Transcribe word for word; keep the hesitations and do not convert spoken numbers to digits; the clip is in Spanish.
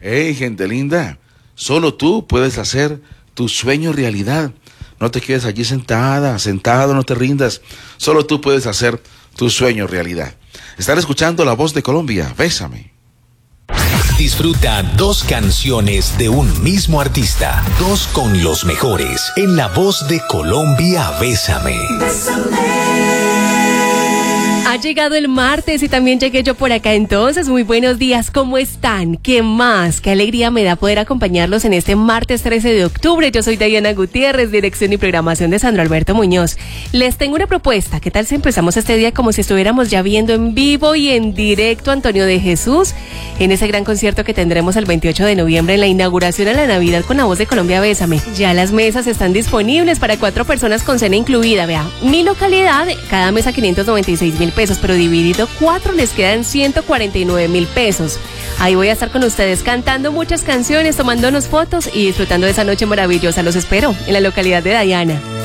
Hey, gente linda, solo tú puedes hacer tu sueño realidad. No te quedes allí sentada, sentado, no te rindas. Solo tú puedes hacer tu sueño realidad. Están escuchando La Voz de Colombia, Bésame. Disfruta dos canciones de un mismo artista, dos con los mejores, en La Voz de Colombia, Bésame. Bésame. Ha llegado el martes y también llegué yo por acá, entonces muy buenos días, ¿cómo están? ¿Qué más? Qué alegría me da poder acompañarlos en este martes trece de octubre. Yo soy Diana Gutiérrez, dirección y programación de Sandro Alberto Muñoz. Les tengo una propuesta. ¿Qué tal si empezamos este día como si estuviéramos ya viendo en vivo y en directo a Antonio de Jesús en ese gran concierto que tendremos el veintiocho de noviembre en la inauguración a la Navidad con La Voz de Colombia, Bésame? Ya las mesas están disponibles para cuatro personas con cena incluida. Vea, mi localidad, cada mesa quinientos noventa y seis mil pesos, pero dividido cuatro les quedan ciento cuarenta y nueve mil pesos. Ahí voy a estar con ustedes cantando muchas canciones, tomándonos fotos y disfrutando de esa noche maravillosa. Los espero en la localidad de Diana.